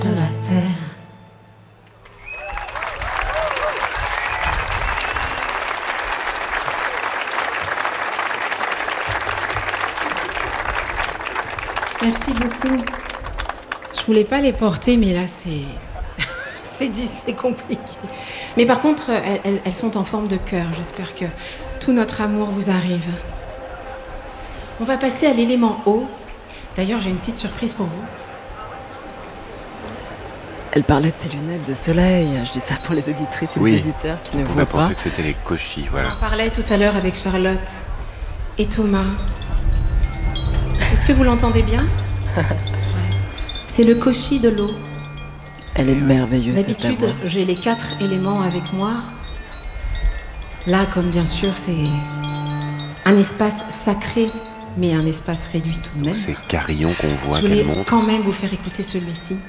de la terre. Merci beaucoup. Je voulais pas les porter, mais là c'est compliqué. Mais par contre, elles sont en forme de cœur. J'espère que tout notre amour vous arrive. On va passer à l'élément eau. D'ailleurs, j'ai une petite surprise pour vous. Elle parlait de ses lunettes de soleil. Je dis ça pour les auditrices et les auditeurs qui ne on voient pouvait pas. penser que c'était les cochis, voilà. On en parlait tout à l'heure avec Charlotte et Thomas. Est-ce que vous l'entendez bien? Ouais. C'est le koshi de l'eau. Elle est merveilleuse, cette D'habitude, voix. j'ai les 4 éléments avec moi. Là, comme bien sûr, c'est un espace sacré, mais un espace réduit tout de même. C'est Carillon qu'on voit Je voulais qu'elle montre. quand même vous faire écouter celui-ci.